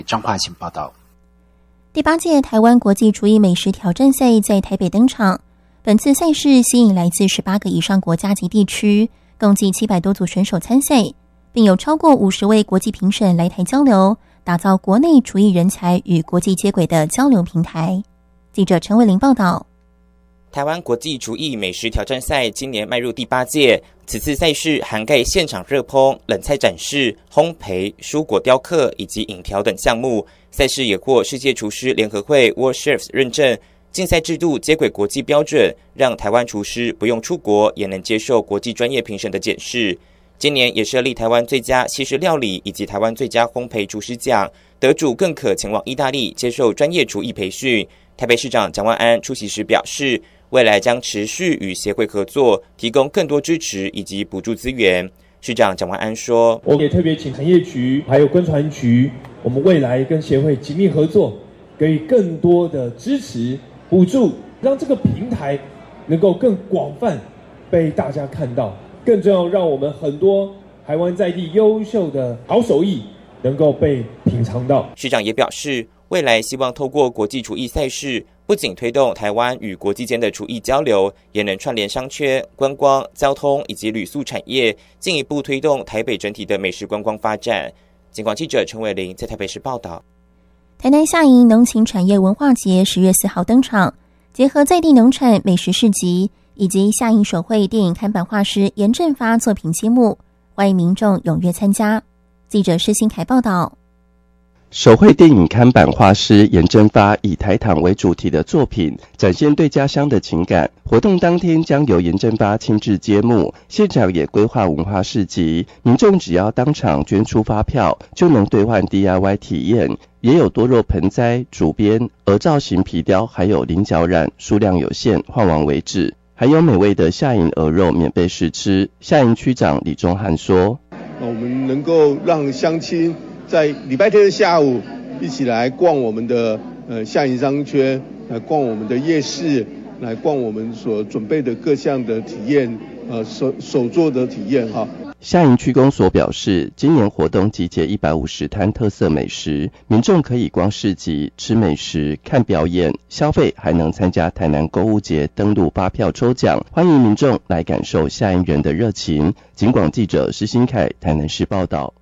张化琴报道。 第8届台湾国际厨艺美食挑战赛在台北登场，本次赛事吸引来自18个以上国家及地区，共计700多组选手参赛，并有超过50位国际评审来台交流，打造国内厨艺人才与国际接轨的交流平台。记者陈伟玲报道。 台湾国际厨艺美食挑战赛今年迈入第8届，此次赛事涵盖现场热烹、冷菜展示、烘焙、蔬果雕刻以及饮调等项目。赛事也获世界厨师联合会 World Chefs 认证，竞赛制度接轨国际标准，让台湾厨师不用出国也能接受国际专业评审的检视。今年也设立台湾最佳西式料理以及台湾最佳烘焙厨师奖，得主更可前往意大利接受专业厨艺培训。台北市长蒋万安出席时表示，未来将持续与协会合作，提供更多支持以及补助资源。市长蒋万安说， 我也特别请产业局还有观传局，我们未来跟协会紧密合作，给予更多的支持补助，让这个平台能够更广泛被大家看到，更重要让我们很多台湾在地优秀的好手艺能够被品尝到。 市长也表示，未来希望透过国际厨艺赛事，不仅推动台湾与国际间的厨艺交流，也能串联商圈、观光、交通以及旅宿产业，进一步推动台北整体的美食观光发展。警广记者陈伟玲在台北市报道。 台南下营农禽产业文化节10月4号登场，结合在地农产美食市集以及下营手绘电影看板画师严正发作品揭幕，欢迎民众踊跃参加。记者施新凯报道。 手绘电影看板画师严正发以台糖为主题的作品，展现对家乡的情感。活动当天将由严正发亲自揭幕，现场也规划文化市集，民众只要当场捐出发票，就能兑换 DIY 体验。也有多肉盆栽、竹编、鹅造型皮雕，还有菱角染，数量有限，换完为止。还有美味的下营鹅肉免费试吃。下营区长李宗翰说， 我们能够让乡亲在礼拜天的下午一起来逛我们的下营商圈，来逛我们的夜市，来逛我们所准备的各项的体验，手作的体验哈。 下营区公所表示，今年活动集结150摊特色美食，民众可以逛市集、吃美食、看表演，消费还能参加台南购物节登录发票抽奖，欢迎民众来感受下营人的热情。警广记者施新凯台南市报道。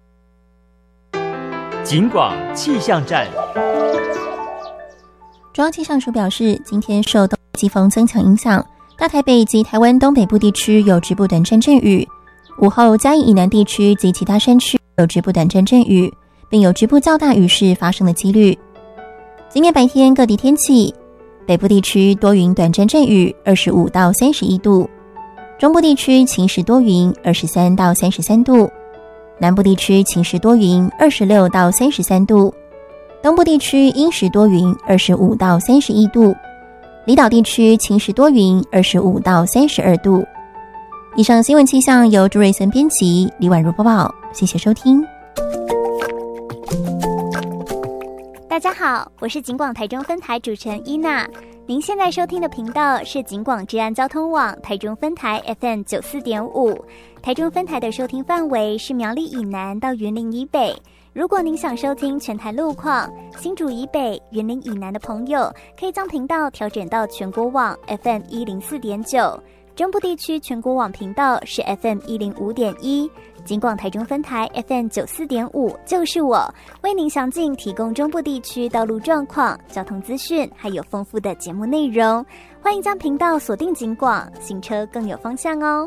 警广气象站， 中央气象署表示，今天受东北季风增强影响，大台北及台湾东北部地区有局部短暂阵雨，午后嘉义以南地区及其他山区有局部短暂阵雨，并有局部较大雨势发生的几率。今天白天各地天气，北部地区多云短暂阵雨，25到31度；中部地区晴时多云，23到33度；南部地区晴时多云，26到33度；东部地区阴时多云，25到31度；离岛地区晴时多云，25到32度。以上新闻气象由朱瑞森编辑，李婉如播报，谢谢收听。 大家好，我是警广台中分台主持人伊娜。您现在收听的频道是警广治安交通网台中分台 FM 94.5，台中分台的收听范围是苗栗以南到云林以北。如果您想收听全台路况，新竹以北、云林以南的朋友，可以将频道调整到全国网 FM 104.9。中部地区全国网频道是 FM 105.1，警广台中分台 FM 94.5，就是我为您详尽提供中部地区道路状况、交通资讯，还有丰富的节目内容。欢迎将频道锁定警广，行车更有方向哦。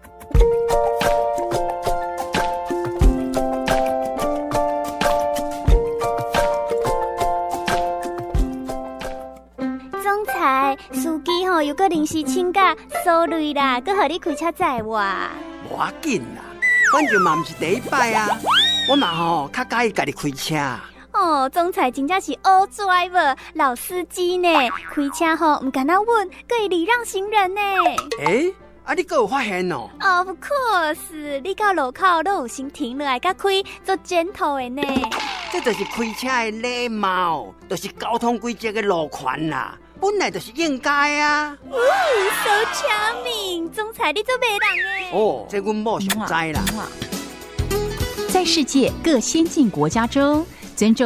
司机吼有个临时请假，sorry啦，搁互你开车载我。 无要紧啦，反正嘛毋是第一摆啊，我嘛吼较介意家己开车。 哦，总裁真正是 all driver 老司机呢，开车吼唔敢那稳，搁会礼让行人呢。 啊，你搁有发现哦 ？Of course， 你到路口都有先停落来甲开，做gentle的呢。 这就是开车的礼貌，就是交通规则的路权啦。本来就是应该啊。 So charming， 总裁你做媒人哦，这阮某上知啦。 在世界各先进国家中，尊重